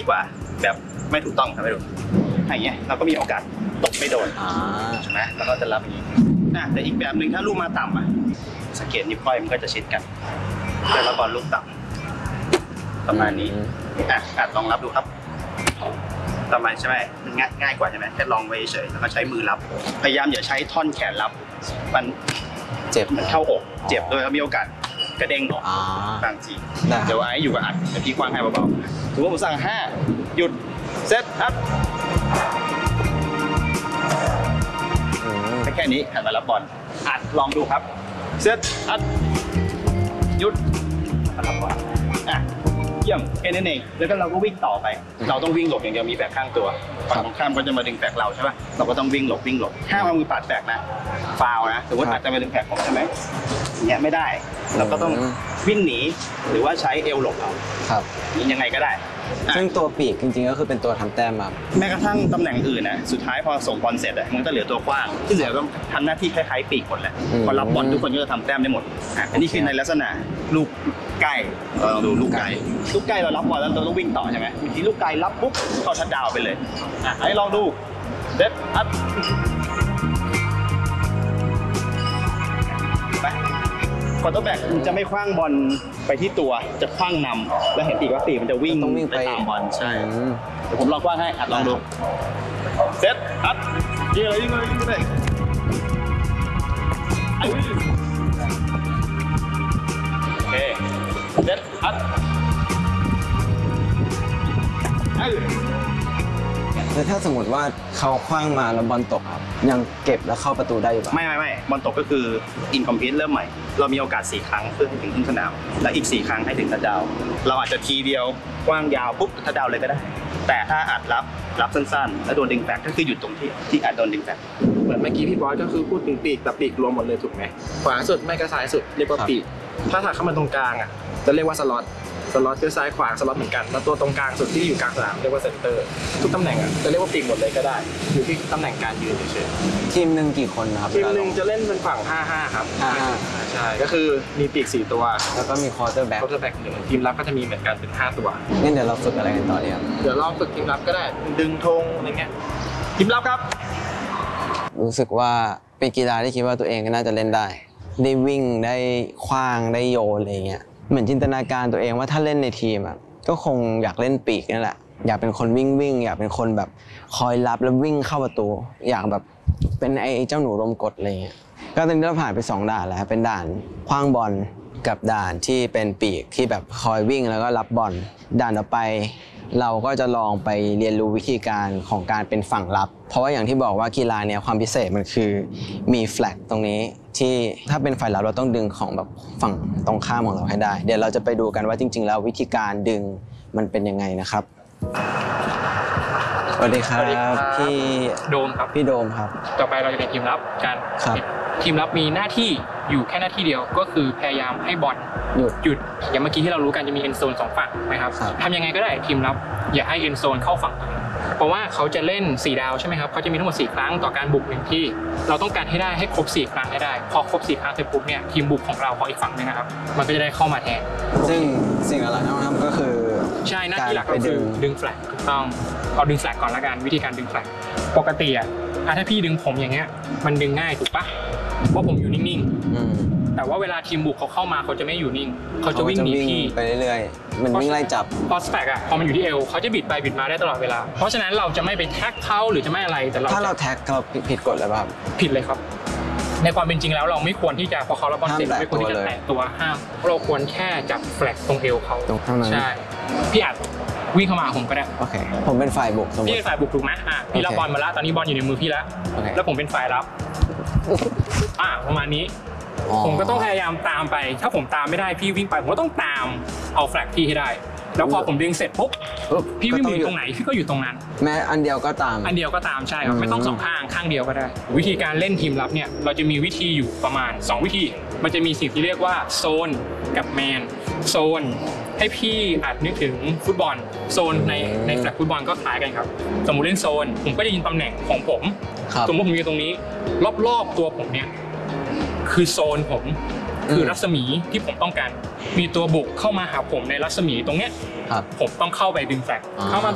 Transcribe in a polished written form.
กว่าแบบไม่ถูกต้องทำไม่ถูกอย่างเงี้ยเราก็มีโอกาสตกไม่โดนใช่ไหมแล้วก็จะรับอย่างนี้แต่อีกแบบหนึ่งถ้าลูกมาต่ำสังเกตนิ้วก้อยมันก็จะชิดกันเพื่อรับบอลลูกต่ำประมาณนี้ลองรับดูครับประมาณใช่ไหมมันง่ายกว่าใช่ไหมแค่ลองไว้เฉยแล้วก็ใช้มือรับพยายามอย่าใช้ท่อนแขนรับมันเจ็บมันเข้าอกเจ็บด้วยแล้วมีโอกาสกระเด้งออกบางทีเดี๋ยวไอ้อยู่กับอัดเดี๋ยวพี่คว้างให้เบาๆถือว่าผมสั่ง5หยุดเซตอัพแค่นี้หันมารับบอลอัดลองดูครับเซตอัดหยุดมารับบอลเยี่ยมแค่นั้นเองแล้วก็เราก็วิ่งต่อไปเราต้องวิ่งหลบอย่างเดียวมีแบกข้างตัวฝั่งตรงข้ามก็จะมาดึงแบกเราใช่ป่ะเราก็ต้องวิ่งหลบห้ามเอามือปัดแบกนะฟาวนะสมมติอาจจะมาดึงแบกผมใช่ไหมอย่างเงี้ยไม่ได้เราก็ต้องวิ่งหนีหรือว่าใช้เอวหลบเอาครับยังไงก็ได้ซึ่งตัวปีกจริงๆก็คือเป็นตัวทำแต้มมาแม้กระทั่งตำแหน่งอื่นนะสุดท้ายพอส่งบอลเสร็จมันก็เหลือตัวกว้างที่เหลือก็ทำหน้าที่คล้ายๆปีกหมดแหละพอรับบอลทุกคนก็จะทำแต้มได้หมดอันนี้คือในลักษณะลูกไก่เราดูลูกไก่เรารับบอลแล้วเราต้องวิ่งต่อใช่ไหมทีลูกไก่รับปุ๊บเข้าทัชดาวน์ไปเลยให้ลองดูเด็ดอัดไปคอร์เตอร์แบ็กมันจะไม่คว้างบอลไปที่ตัวจะคว้างนำแล้วเห็นปีกว่าปีกมันจะวิ่งไปตามบอลใช่เดี๋ยวผมลองคว้างให้อัดลองดูเซตอัดยิงเลยโอเคเซตอัดแล้วถ้าสมมติว่าเขาคว้างมาแล้วบอลตกครับยังเก็บแล้วเข้าประตูได้อยู่ป่ะไม่บอลตกก็คืออินคอมพลีทเริ่มใหม่เรามีโอกาส4ครั้งเพื่อให้ถึงครึ่งสนามและอีก4ครั้งให้ถึงทัชดาวน์เราอาจจะทีเดียวกว้างยาวปุ๊บทัชดาวน์เลยก็ได้แต่ถ้าอัดรับสั้นๆแล้วโดนดึงแฟกก็คือหยุดตรงที่อัดโดนดึงแฟกเหมือนเมื่อกี้พี่บอสก็คือพูดถึงปีกแต่ปีกรวมหมดเลยถูกไหมขวาสุดไม่ก็ซ้ายสุดเรียกว่าปีกถ้าถักเข้ามาตรงกลางจะเรียกว่าสล็อตคือซ้ายขวาสล็อตเหมือนกันแล้วตัวตรงกลางสุดที่อยู่กลางสนามเรียกว่าเซนเตอร์ทุกตำแหน่งจะเรียกว่าปีกหมดเลยก็ได้อยู่ที่ตำแหน่งการยืนเฉยๆทีมหนึ่งกี่คนครับทีมหนึ่งจะเล่นเป็นฝั่ง5-5ครับ5-5ใช่ก็คือมีปีก4ตัวแล้วก็มีควอเตอร์แบ็ก 1ทีมรับก็จะมีเหมือนกันเป็น5ตัวงั้นเดี๋ยวเราฝึกอะไรกันต่อเนี่ยเดี๋ยวเราฝึกทีมรับก็ได้ดึงธงอะไรเงี้ยทีมรับครับรู้สึกว่าเป็นกีฬาที่คิดว่าตัวเองก็น่าจะเล่นได้วิ่งได้คว้างได้โยนอะไรเงี้ยเหมือนจินตนาการตัวเองว่าถ้าเล่นในทีมก็คงอยากเล่นปีกนั่นแหละอยากเป็นคนวิ่งอยากเป็นคนแบบคอยรับแล้ววิ่งเข้าประตูอยากแบบเป็นไอ้เจ้าหนูลมกดอะไรเงี้ยก็ตอนนี้เราผ่านไป2ด่านแล้วเป็นด่านคว้างบอลกับด่านที่เป็นปีกที่แบบคอยวิ่งแล้วก็รับบอลด่านต่อไปเราก็จะลองไปเรียนรู้วิธีการของการเป็นฝั่งรับเพราะว่าอย่างที่บอกว่ากีฬาเนี่ยความพิเศษมันคือมีแฟลกตรงนี้ที่ถ้าเป็นฝ่ายรับเราต้องดึงของแบบฝั่งตรงข้ามของเราให้ได้เดี๋ยวเราจะไปดูกันว่าจริงๆแล้ววิธีการดึงมันเป็นยังไงนะครับสวัสดีครับพี่โดมครับพี่โดมครับต่อไปเราจะเป็นทีมรับกันทีมรับมีหน้าที่อยู่แค่หน้าที่เดียวก็คือพยายามให้บอลหยุดอย่างเมื่อกี้ที่เรารู้กันจะมีเอ็นโซน2ฝั่งนะครับทำยังไงก็ได้ทีมรับอย่าให้เอ็นโซนเข้าฝั่งเพราะว่าเขาจะเล่น4ดาวใช่ไหมครับเขาจะมีทั้งหมด4ครั้งต่อการบุก1ที่เราต้องการให้ได้ให้ครบ4ครั้งให้ได้พอครบ4ครั้งเสร็จปุ๊บเนี่ยทีมบุกของเราของอีกฝั่งนึงนะครับมันก็จะได้เข้ามาแทนซึ่งสิ่งหลักๆที่ต้องทำก็คือใช่หน้าที่หลักก็คือดึงแฟลกถูกต้องเอาดึงแฟลกก่อนละกันวิธีการดึงแฟลกปกติถ้าพี่ดึงผมอย่างเงี้ยมันดึงง่ายถูกปะเพราะผมอยู่นิ่งๆแต่ว่าเวลาทีมบุกเขาเข้ามาเขาจะไม่อยู่นิ่งเขาจะวิ่งหนีพี่ไปเรื่อยๆมันวิ่งไล่จับพอสแปกพอมันอยู่ที่เอวเขาจะบิดไปบิดมาได้ตลอดเวลาเพราะฉะนั้นเราจะไม่ไปแท็กเขาหรือจะไม่อะไรแต่ถ้าเราแท็กเราผิดกฎหรือเปล่าผิดเลยครับในความเป็นจริงแล้วเราไม่ควรที่จะพอเขารับบอลเสร็จไม่ควรที่จะแตะตัวห้ามเราควรแค่จับแฟลกตรงเอวเขาใช่พี่อัดวิ่งเข้ามาผมก็ได้โอเคผมเป็นฝ่ายบุกพี่เป็นฝ่ายบุกถูกไหมพี่รับบอลมาแล้วตอนนี้บอลอยู่ในมือพี่แล้วแล้วผมเป็นฝ่ายรับประมาณนี้ผมก็ต้องพยายามตามไปถ้าผมตามไม่ได้พี่วิ่งไปผมก็ต้องตามเอาแฟลกพี่ให้ได้แล้วพอผมดึงเสร็จปุ๊บพี่วิ่งอยู่ตรงไหนพี่ก็อยู่ตรงนั้นแม้อันเดียวก็ตามใช่ครับไม่ต้อง2ข้างเดียวก็ได้วิธีการเล่นทีมรับเนี่ยเราจะมีวิธีอยู่ประมาณ2วิธีมันจะมีสิ่งที่เรียกว่าโซนกับแมนโซนให้พี่อาจนึกถึงฟุตบอลโซนในแฟลกฟุตบอลก็คล้ายกันครับสมมุติเล่นโซนผมก็จะยิงตำแหน่งของผมสมมติผมอยู่ตรงนี้รอบๆตัวผมเนี่ยคือโซนผมคือรัศมีที่ผมต้องการมีตัวบุกเข้ามาหาผมในรัศมีตรงเนี้ยผมต้องเข้าไปดึงแฟลกเข้ามา